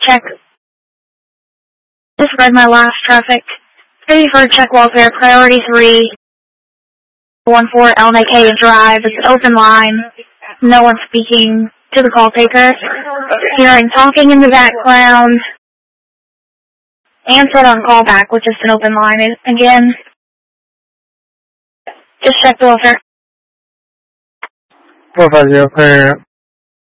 check. Just read my last traffic. 34 check welfare, priority 3. 14 LNK Drive. It's an open line. No one speaking to the call taker. Hearing talking in the background. Answered on callback, which is an open line again. Just check the welfare. 450, clear.